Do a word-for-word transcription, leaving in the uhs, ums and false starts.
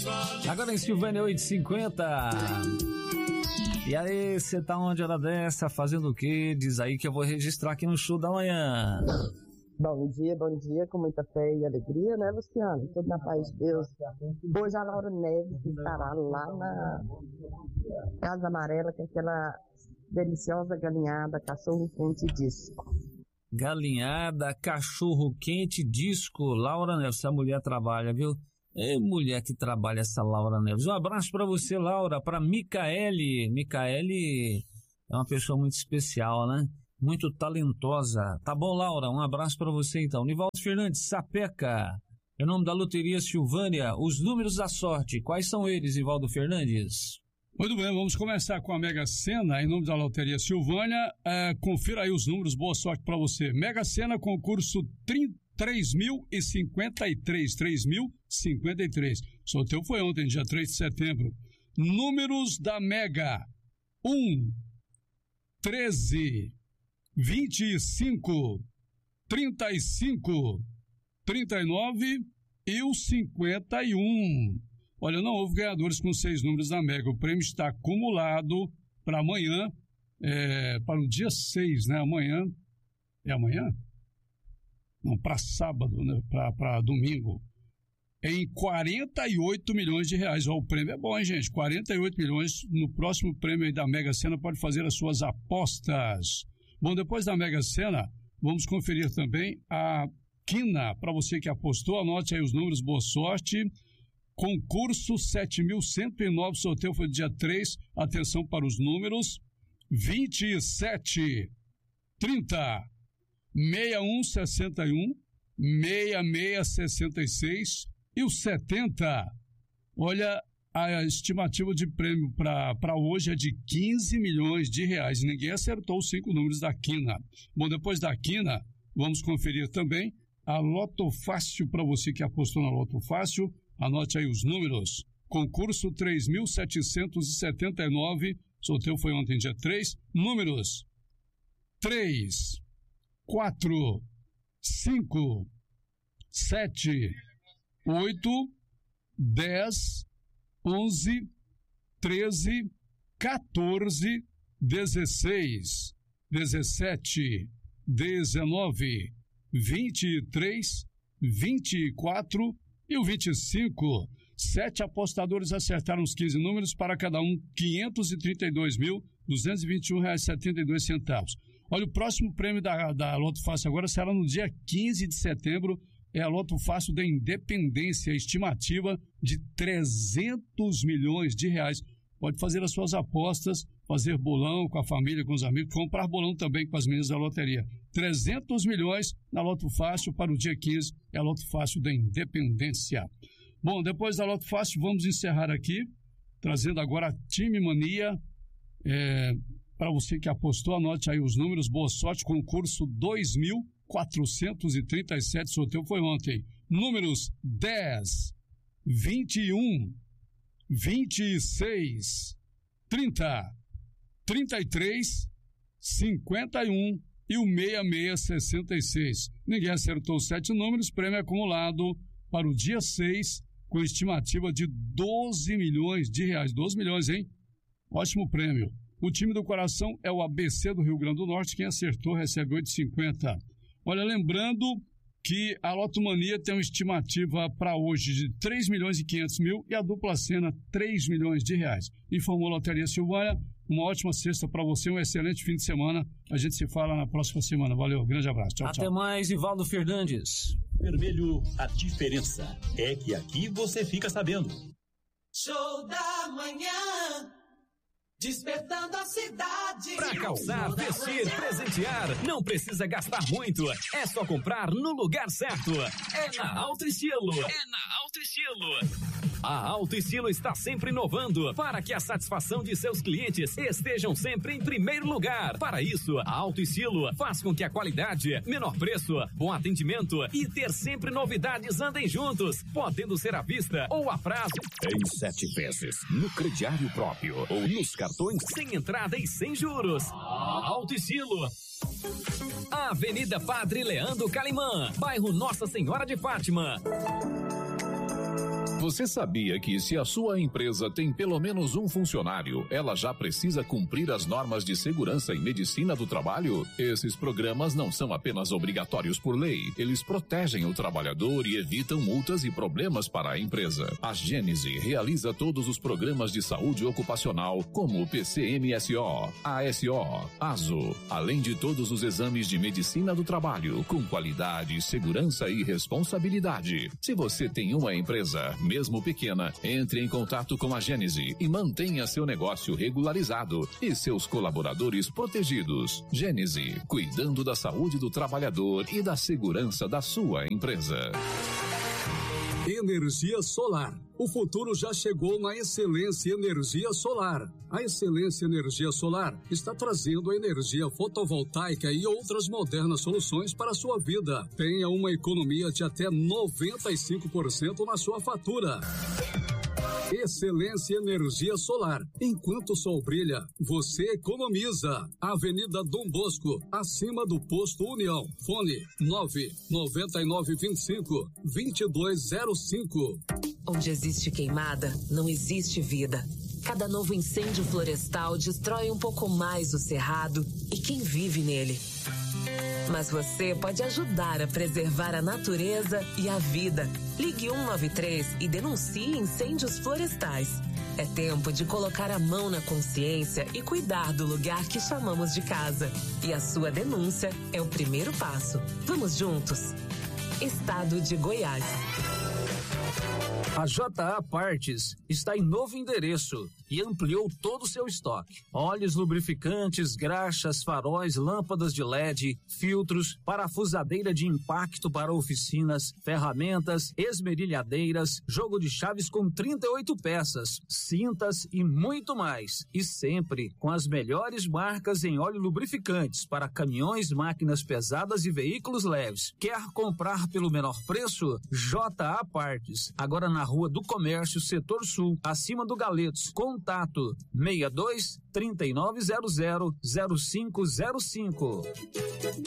Agora em Silvânia, oito e cinquenta. E aí, você tá onde hora dessa? Fazendo o quê? Diz aí que eu vou registrar aqui no show da manhã. Bom dia, bom dia, com muita fé e alegria, né, Luciano? Tudo na paz de Deus. Hoje a Laura Neves estará lá na Casa Amarela, com aquela deliciosa galinhada, cachorro quente disco. Galinhada, cachorro quente disco. Laura Neves, essa mulher trabalha, viu? É mulher que trabalha, essa Laura Neves. Um abraço pra você, Laura, pra Micaele. Micaele é uma pessoa muito especial, né? Muito talentosa. Tá bom, Laura? Um abraço pra você, então. Nivaldo Fernandes, Sapeca. Em nome da Loteria Silvânia, os números da sorte. Quais são eles, Nivaldo Fernandes? Muito bem, vamos começar com a Mega Sena, em nome da Loteria Silvânia. É, confira aí os números, boa sorte pra você. Mega Sena, concurso três mil e cinquenta e três. três mil e cinquenta e três. O sorteio foi ontem, dia três de setembro. Números da Mega: um, treze, vinte e cinco, trinta e cinco, trinta e nove e o cinquenta e um. Olha, não houve ganhadores com seis números da Mega. O prêmio está acumulado para amanhã, é, para o dia seis, né? Amanhã, é amanhã? Não, para sábado, né? Para domingo. Em quarenta e oito milhões de reais. Ó, o prêmio é bom, hein, gente? quarenta e oito milhões. No próximo prêmio aí da Mega Sena, pode fazer as suas apostas. Bom, depois da Mega Sena, vamos conferir também a quina. Para você que apostou, anote aí os números, boa sorte. Concurso sete mil cento e nove, sorteio foi dia três. Atenção para os números: vinte e sete, trinta, sessenta e um, sessenta e um, sessenta e seis, sessenta e seis e o setenta. Olha, a estimativa de prêmio para hoje é de quinze milhões de reais. Ninguém acertou os cinco números da quina. Bom, depois da quina, vamos conferir também a Loto Fácil. Para você que apostou na Loto Fácil, anote aí os números. Concurso três mil setecentos e setenta e nove, sorteio foi ontem, dia três. Números: três, quatro, cinco, sete, oito, dez, onze, treze, quatorze, dezesseis, dezessete, dezenove, vinte e três, vinte e quatro e o vinte e cinco. Sete apostadores acertaram os quinze números, para cada um quinhentos e trinta e dois mil, duzentos e vinte e um reais e setenta e dois centavos. Olha, o próximo prêmio da, da Loto Fácil agora será no dia quinze de setembro. É a Loto Fácil da Independência, estimativa de trezentos milhões de reais. Pode fazer as suas apostas, fazer bolão com a família, com os amigos, comprar bolão também com as meninas da loteria. trezentos milhões na Loto Fácil para o dia quinze, é a Loto Fácil da Independência. Bom, depois da Loto Fácil, vamos encerrar aqui, trazendo agora a Time Mania. É, para você que apostou, anote aí os números, boa sorte, concurso dois mil quatrocentos e trinta e sete, sorteio foi ontem. Números: dez, vinte e um, vinte e seis, trinta, trinta e três, cinquenta e um e o sessenta e seis, sessenta e seis. Ninguém acertou os sete números, prêmio acumulado para o dia seis, com estimativa de doze milhões de reais. doze milhões, hein? Ótimo prêmio. O time do coração é o A B C do Rio Grande do Norte. Quem acertou recebe oito e cinquenta. Olha, lembrando que a Lotomania tem uma estimativa para hoje de três milhões e quinhentos mil e a dupla cena três milhões de reais. Informou a Loteria Silvânia. Uma ótima sexta para você, um excelente fim de semana. A gente se fala na próxima semana. Valeu, grande abraço. Tchau, Até tchau. mais, Nivaldo Fernandes. Vermelho, a diferença é que aqui você fica sabendo. Show da manhã, despertando a cidade. Pra calçar, vestir, presentear, não precisa gastar muito. É só comprar no lugar certo. É na Alto Estilo. É na Alto Estilo. A Alto Estilo está sempre inovando para que a satisfação de seus clientes estejam sempre em primeiro lugar. Para isso, a Alto Estilo faz com que a qualidade, menor preço, bom atendimento e ter sempre novidades andem juntos, podendo ser à vista ou a prazo. Em sete vezes, no crediário próprio ou nos cartões sem entrada e sem juros. Alto Estilo. Avenida Padre Leandro Calimã, bairro Nossa Senhora de Fátima. Você sabia que se a sua empresa tem pelo menos um funcionário, ela já precisa cumprir as normas de segurança e medicina do trabalho? Esses programas não são apenas obrigatórios por lei, eles protegem o trabalhador e evitam multas e problemas para a empresa. A Gênese realiza todos os programas de saúde ocupacional, como o P C M S O, A S O, ASO, além de todos os exames de medicina do trabalho, com qualidade, segurança e responsabilidade. Se você tem uma empresa, mesmo pequena, entre em contato com a Gênese e mantenha seu negócio regularizado e seus colaboradores protegidos. Gênese, cuidando da saúde do trabalhador e da segurança da sua empresa. Energia solar. O futuro já chegou na Excelência Energia Solar. A Excelência Energia Solar está trazendo a energia fotovoltaica e outras modernas soluções para a sua vida. Tenha uma economia de até noventa e cinco por cento na sua fatura. Excelência Energia Solar. Enquanto o sol brilha, você economiza. Avenida Dom Bosco, acima do Posto União. Fone nove nove nove dois cinco, dois dois zero cinco. Onde existe queimada, não existe vida. Cada novo incêndio florestal destrói um pouco mais o cerrado e quem vive nele. Mas você pode ajudar a preservar a natureza e a vida. Ligue um nove três e denuncie incêndios florestais. É tempo de colocar a mão na consciência e cuidar do lugar que chamamos de casa. E a sua denúncia é o primeiro passo. Vamos juntos? Estado de Goiás. A J A Partes está em novo endereço e ampliou todo o seu estoque. Óleos lubrificantes, graxas, faróis, lâmpadas de L E D, filtros, parafusadeira de impacto para oficinas, ferramentas, esmerilhadeiras, jogo de chaves com trinta e oito peças, cintas e muito mais. E sempre com as melhores marcas em óleo lubrificantes para caminhões, máquinas pesadas e veículos leves. Quer comprar pelo menor preço? J A Partes. Agora na Rua do Comércio, Setor Sul, acima do Galetos. Contato seis dois, três nove zero zero, zero cinco zero cinco.